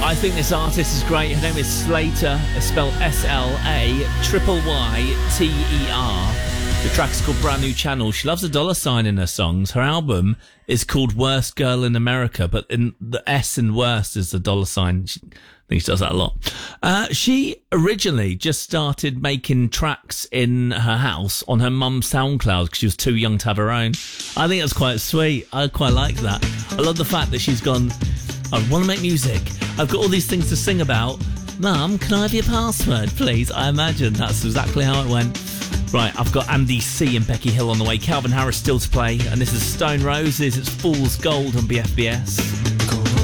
I think this artist is great. Her name is Slater. It's spelled Slayter. The track's called Brand New Channel. She loves a $sign in her songs. Her album is called Worst Girl in America, but in the S in worst is the $sign. I think she does that a lot. She originally just started making tracks in her house on her mum's SoundCloud because she was too young to have her own. I think that's quite sweet. I quite like that. I love the fact that she's gone, I want to make music. I've got all these things to sing about. Mum, can I have your password, please? I imagine that's exactly how it went. Right, I've got Andy C and Becky Hill on the way. Calvin Harris still to play. And this is Stone Roses. It's Fool's Gold on BFBS.